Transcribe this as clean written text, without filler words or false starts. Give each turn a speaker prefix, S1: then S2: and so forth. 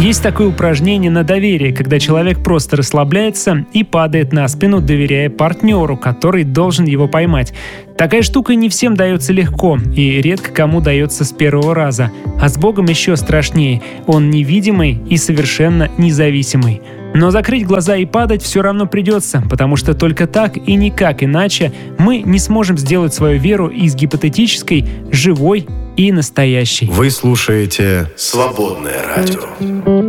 S1: Есть такое упражнение на доверие, когда человек просто расслабляется и падает на спину, доверяя партнеру, который должен его поймать. Такая штука не всем дается легко и редко кому дается с первого раза. А с Богом еще страшнее. Он невидимый и совершенно независимый. Но закрыть глаза и падать все равно придется, потому что только так и никак иначе мы не сможем сделать свою веру из гипотетической живой и настоящей.
S2: Вы слушаете «Свободное радио».